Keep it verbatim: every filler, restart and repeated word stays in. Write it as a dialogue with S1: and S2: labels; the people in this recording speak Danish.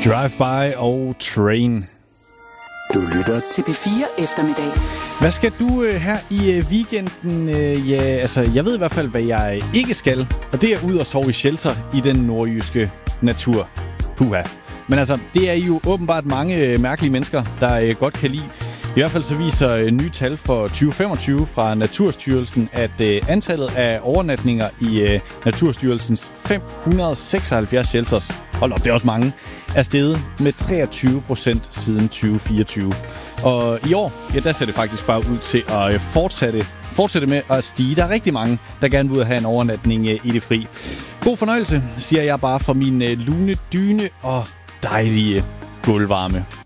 S1: Drive-by og Train.
S2: Du lytter til P fire Eftermiddag.
S1: Hvad skal du øh, her i øh, weekenden? Øh, ja, altså, jeg ved i hvert fald, hvad jeg ikke skal. Og det er ud og sove i shelter i den nordjyske natur. Puha. Men altså, det er jo åbenbart mange øh, mærkelige mennesker, der øh, godt kan lide. I hvert fald så viser øh, nye tal for tyve femogtyve fra Naturstyrelsen, at øh, antallet af overnatninger i øh, Naturstyrelsens fem hundrede og seksoghalvfjerds shelters, hold op, det er også mange, er steget med treogtyve procent siden tyve fireogtyve. Og i år, ja, der ser det faktisk bare ud til at øh, fortsætte, fortsætte med at stige. Der er rigtig mange, der gerne vil ud og have en overnatning øh, i det fri. God fornøjelse, siger jeg bare fra min øh, lune dyne og dejlige gulvvarme.